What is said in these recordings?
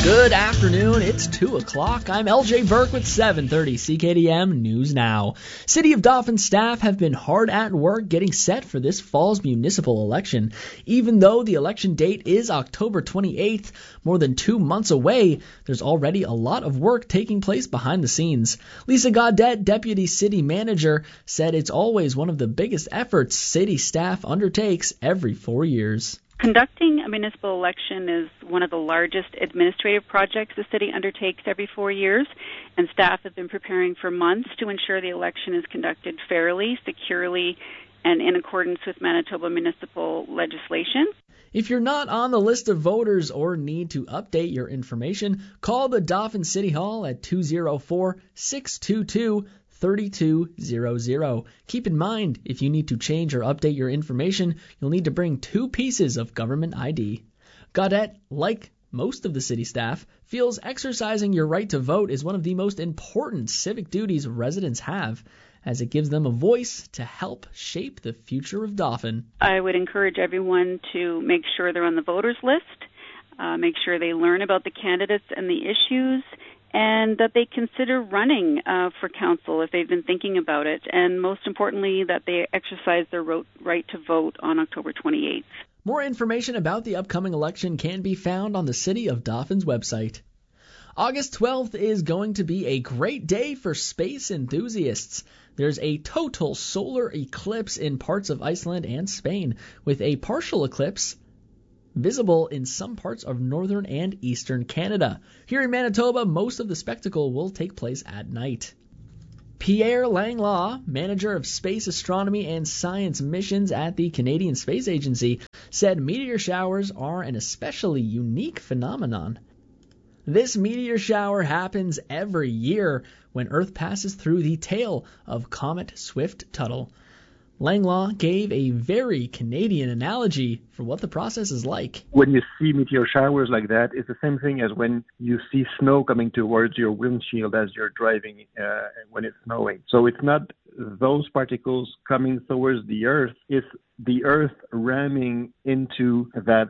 Good afternoon, it's 2 o'clock. I'm LJ Burke with 730 CKDM News Now. City of Dauphin staff have been hard at work getting set for this fall's municipal election. Even though the election date is October 28th, more than 2 months away, there's already a lot of work taking place behind the scenes. Lisa Gaudette, Deputy City Manager, said it's always one of the biggest efforts city staff undertakes every 4 years. Conducting a municipal election is one of the largest administrative projects the city undertakes every 4 years, and staff have been preparing for months to ensure the election is conducted fairly, securely, and in accordance with Manitoba municipal legislation. If you're not on the list of voters or need to update your information, call the Dauphin City Hall at 204-622-3200. Keep in mind, if you need to change or update your information, you'll need to bring 2 pieces of government ID. Gaudette, like most of the city staff, feels exercising your right to vote is one of the most important civic duties residents have, as it gives them a voice to help shape the future of Dauphin. I would encourage everyone to make sure they're on the voters list, make sure they learn about the candidates and the issues, and that they consider running for council if they've been thinking about it, and most importantly, that they exercise their right to vote on October 28th. More information about the upcoming election can be found on the City of Dauphin's website. August 12th is going to be a great day for space enthusiasts. There's a total solar eclipse in parts of Iceland and Spain, with a partial eclipse visible in some parts of northern and eastern Canada. Here in Manitoba, most of the spectacle will take place at night. Pierre Langlois, manager of space astronomy and science missions at the Canadian Space Agency, said meteor showers are an especially unique phenomenon. This meteor shower happens every year when Earth passes through the tail of Comet Swift-Tuttle. Langlois gave a very Canadian analogy for what the process is like. When you see meteor showers like that, it's the same thing as when you see snow coming towards your windshield as you're driving when it's snowing. So it's not those particles coming towards the Earth, it's the Earth ramming into that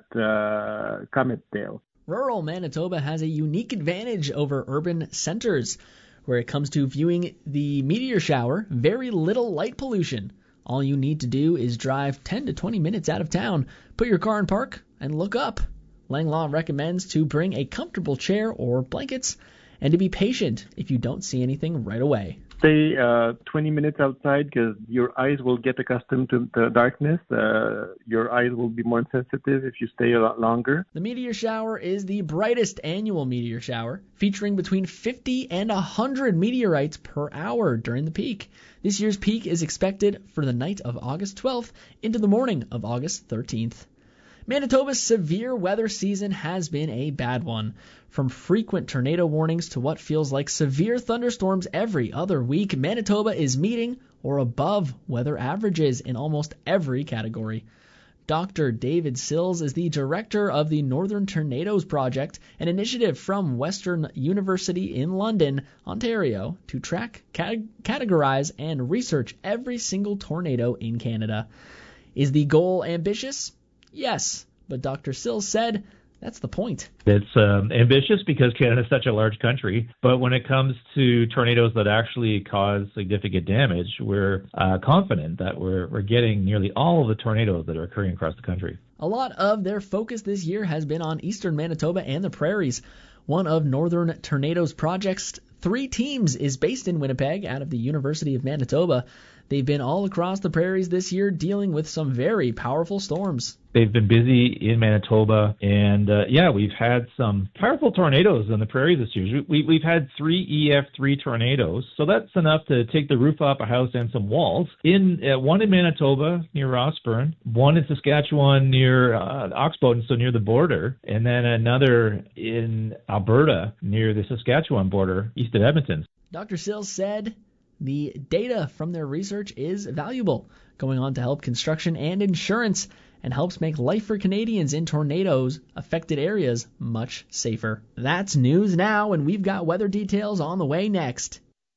comet tail. Rural Manitoba has a unique advantage over urban centers. Where it comes to viewing the meteor shower, very little light pollution. All you need to do is drive 10 to 20 minutes out of town, put your car in park, and look up. Langlois recommends to bring a comfortable chair or blankets, and to be patient if you don't see anything right away. Stay 20 minutes outside because your eyes will get accustomed to the darkness. Your eyes will be more sensitive if you stay a lot longer. The meteor shower is the brightest annual meteor shower, featuring between 50 and 100 meteorites per hour during the peak. This year's peak is expected for the night of August 12th into the morning of August 13th. Manitoba's severe weather season has been a bad one. From frequent tornado warnings to what feels like severe thunderstorms every other week, Manitoba is meeting or above weather averages in almost every category. Dr. David Sills is the director of the Northern Tornadoes Project, an initiative from Western University in London, Ontario, to track, categorize, and research every single tornado in Canada. Is the goal ambitious? Yes, but Dr. Sills said that's the point. It's ambitious because Canada is such a large country, but when it comes to tornadoes that actually cause significant damage, we're confident that we're getting nearly all of the tornadoes that are occurring across the country. A lot of their focus this year has been on eastern Manitoba and the prairies. One of Northern Tornadoes Project's 3 teams is based in Winnipeg out of the University of Manitoba. They've been all across the prairies this year dealing with some very powerful storms. They've been busy in Manitoba, and we've had some powerful tornadoes on the prairies this year. We've had 3 EF3 tornadoes, so that's enough to take the roof off a house and some walls. One in Manitoba near Rossburn, one in Saskatchewan near Oxbow, so near the border, and then another in Alberta near the Saskatchewan border, east of Edmonton. Dr. Sills said the data from their research is valuable, going on to help construction and insurance, and helps make life for Canadians in tornadoes-affected areas much safer. That's News Now, and we've got weather details on the way next.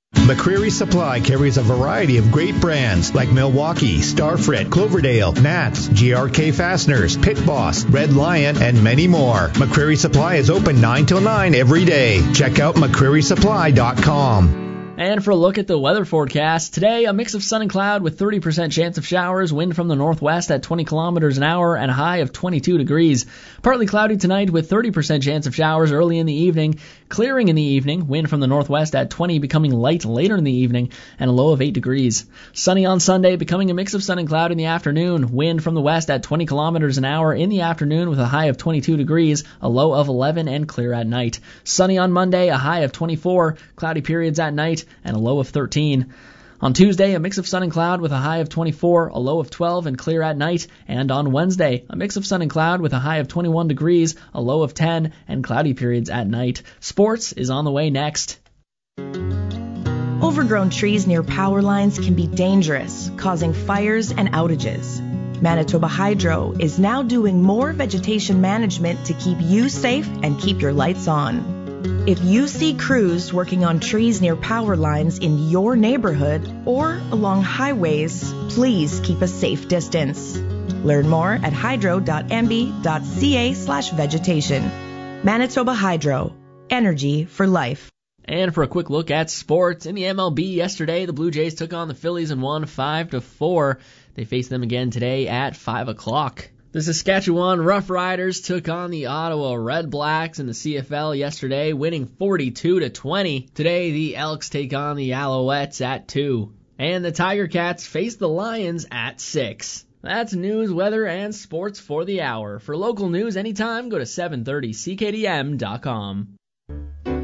McCreary Supply carries a variety of great brands like Milwaukee, Starfrit, Cloverdale, Nats, GRK Fasteners, Pit Boss, Red Lion, and many more. McCreary Supply is open 9 till 9 every day. Check out McCrearySupply.com. And for a look at the weather forecast, today a mix of sun and cloud with 30% chance of showers, wind from the northwest at 20 kilometers an hour, and a high of 22 degrees. Partly cloudy tonight with 30% chance of showers early in the evening, clearing in the evening, wind from the northwest at 20, becoming light later in the evening, and a low of 8 degrees. Sunny on Sunday, becoming a mix of sun and cloud in the afternoon, wind from the west at 20 kilometers an hour in the afternoon with a high of 22 degrees, a low of 11, and clear at night. Sunny on Monday, a high of 24, cloudy periods at night, and a low of 13. On Tuesday, a mix of sun and cloud with a high of 24, a low of 12, and clear at night. And on Wednesday, a mix of sun and cloud with a high of 21 degrees, a low of 10, and cloudy periods at night. Sports is on the way next. Overgrown trees near power lines can be dangerous, causing fires and outages. Manitoba Hydro is now doing more vegetation management to keep you safe and keep your lights on. If you see crews working on trees near power lines in your neighborhood or along highways, please keep a safe distance. Learn more at hydro.mb.ca/vegetation. Manitoba Hydro. Energy for life. And for a quick look at sports, in the MLB yesterday, the Blue Jays took on the Phillies and won 5-4. They face them again today at 5 o'clock. The Saskatchewan Roughriders took on the Ottawa Red Blacks in the CFL yesterday, winning 42-20. Today, the Elks take on the Alouettes at 2. And the Tiger Cats face the Lions at 6. That's news, weather, and sports for the hour. For local news anytime, go to 730CKDM.com.